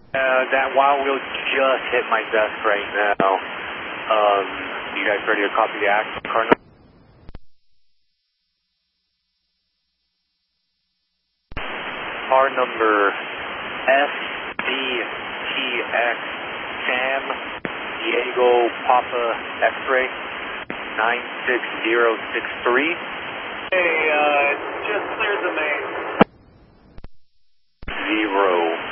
That wild wheel just hit my desk right now. You guys ready to copy the actual car number? Car number SDTX Sam Diego Papa X-Ray 96063. Hey, just cleared the main. 0.